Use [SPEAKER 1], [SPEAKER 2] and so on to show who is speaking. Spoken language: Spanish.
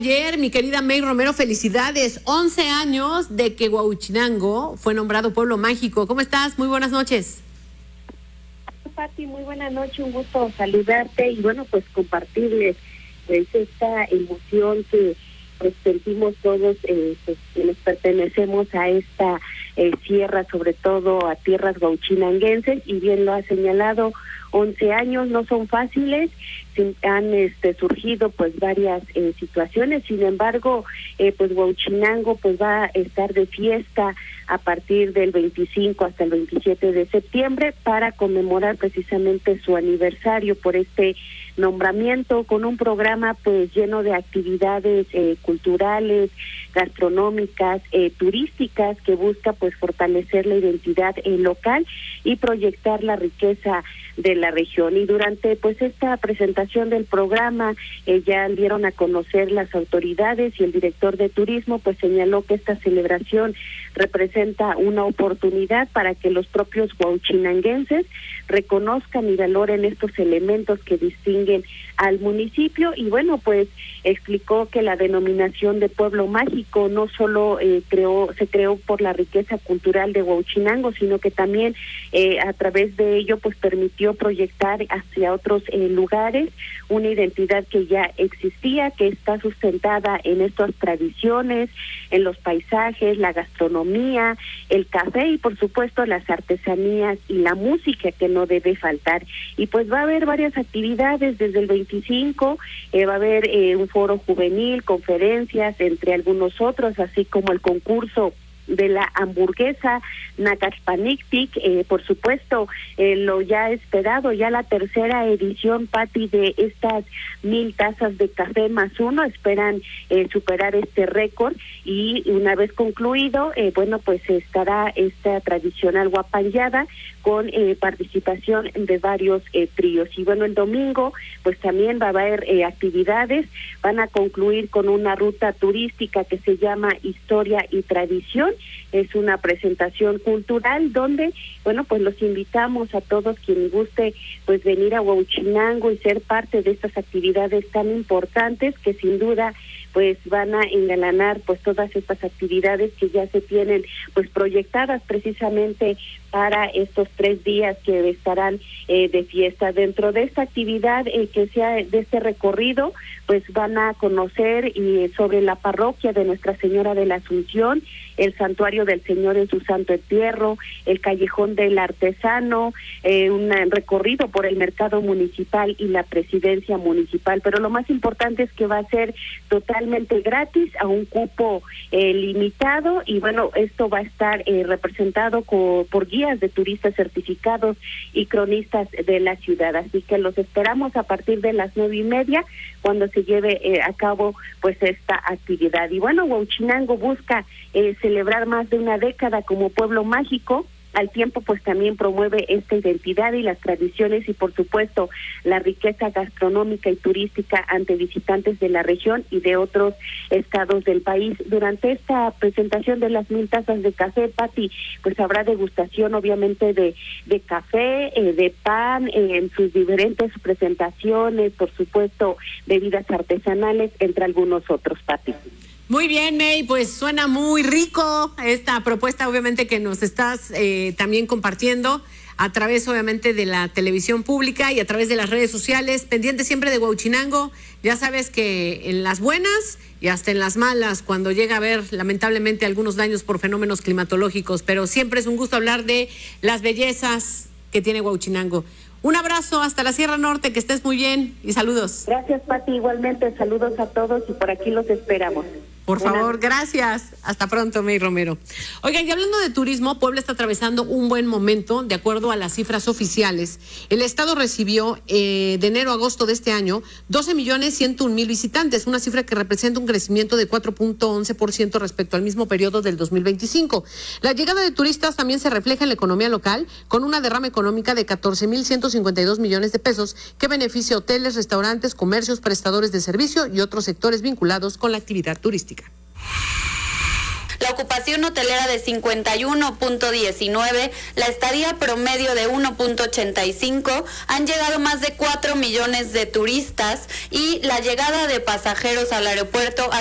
[SPEAKER 1] Ayer, mi querida May Romero, felicidades. 11 años de que Huauchinango fue nombrado Pueblo Mágico. ¿Cómo estás? Muy buenas noches.
[SPEAKER 2] Pati, muy buena noche, un gusto saludarte y bueno, pues compartirles pues esta emoción que pues sentimos todos pues, quienes pertenecemos a esta sierra, sobre todo a tierras huauchinanguenses, y bien lo ha señalado, 11 años no son fáciles, han surgido pues varias situaciones. Sin embargo, pues Huauchinango pues va a estar de fiesta a partir del 25 hasta el 27 de septiembre para conmemorar precisamente su aniversario por este nombramiento, con un programa pues lleno de actividades culturales, gastronómicas, turísticas, que busca pues fortalecer la identidad local y proyectar la riqueza de la región. Y durante pues esta presentación del programa ya dieron a conocer las autoridades, y el director de turismo pues señaló que esta celebración representa una oportunidad para que los propios huauchinanguenses reconozcan y valoren estos elementos que distinguen al municipio. Y bueno, pues explicó que la denominación de Pueblo Mágico no solo se creó por la riqueza cultural de Huauchinango, sino que también a través de ello pues permitió proyectar hacia otros lugares una identidad que ya existía, que está sustentada en estas tradiciones, en los paisajes, la gastronomía, el café y por supuesto las artesanías y la música, que no debe faltar. Y pues va a haber varias actividades desde el 25, va a haber un foro juvenil, conferencias, entre algunos otros, así como el concurso de la hamburguesa Nacaspanictic, por supuesto, lo ya esperado, ya la tercera edición, Pati, de estas 1000 tazas de café más uno, esperan superar este récord, y una vez concluido, bueno, pues estará esta tradicional guapanyada con participación de varios tríos. Y bueno, el domingo pues también va a haber actividades, van a concluir con una ruta turística que se llama Historia y Tradición. Es una presentación cultural donde, bueno, pues los invitamos a todos quien guste pues venir a Huauchinango y ser parte de estas actividades tan importantes, que sin duda pues van a engalanar pues todas estas actividades que ya se tienen pues proyectadas precisamente para estos 3 días que estarán de fiesta. Dentro de esta actividad que sea de este recorrido, pues van a conocer sobre la parroquia de Nuestra Señora de la Asunción, el santuario del Señor en su santo entierro, el callejón del artesano, un recorrido por el mercado municipal y la presidencia municipal. Pero lo más importante es que va a ser totalmente gratis, a un cupo limitado, y bueno, esto va a estar representado por guías de turistas certificados y cronistas de la ciudad. Así que los esperamos a partir de las 9:30 cuando se lleve a cabo pues esta actividad. Y bueno, Huauchinango busca celebrar más de una década como pueblo mágico. Al tiempo pues también promueve esta identidad y las tradiciones, y por supuesto la riqueza gastronómica y turística ante visitantes de la región y de otros estados del país. Durante esta presentación de las 1000 tazas de café, Pati, pues habrá degustación obviamente de café, de pan, en sus diferentes presentaciones, por supuesto bebidas artesanales, entre algunos otros, Pati.
[SPEAKER 1] Muy bien, May, pues suena muy rico esta propuesta, obviamente, que nos estás también compartiendo a través, obviamente, de la televisión pública y a través de las redes sociales. Pendiente siempre de Huauchinango. Ya sabes que en las buenas y hasta en las malas, cuando llega a haber lamentablemente algunos daños por fenómenos climatológicos, pero siempre es un gusto hablar de las bellezas que tiene Huauchinango. Un abrazo hasta la Sierra Norte, que estés muy bien y saludos.
[SPEAKER 2] Gracias, Pati, igualmente saludos a todos y por aquí los esperamos.
[SPEAKER 1] Por favor, gracias. Hasta pronto, May Romero. Oigan, y hablando de turismo, Puebla está atravesando un buen momento, de acuerdo a las cifras oficiales. El estado recibió de enero a agosto de este año 12.101.000 visitantes, una cifra que representa un crecimiento de 4.11% respecto al mismo periodo del 2025. La llegada de turistas también se refleja en la economía local, con una derrama económica de 14.152 millones de pesos que beneficia a hoteles, restaurantes, comercios, prestadores de servicio y otros sectores vinculados con la actividad turística.
[SPEAKER 3] la ocupación hotelera de 51.19, la estadía promedio de 1.85, han llegado más de 4 millones de turistas y la llegada de pasajeros al aeropuerto